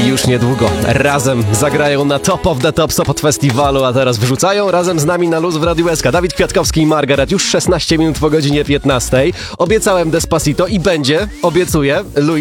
i już niedługo razem zagrają na Top of the Top Sopot Festiwalu, a teraz wrzucają razem z nami na luz w Radiu SK. Dawid Kwiatkowski i Margaret już 16 minut po godzinie 15. Obiecałem Despacito i będzie, obiecuję,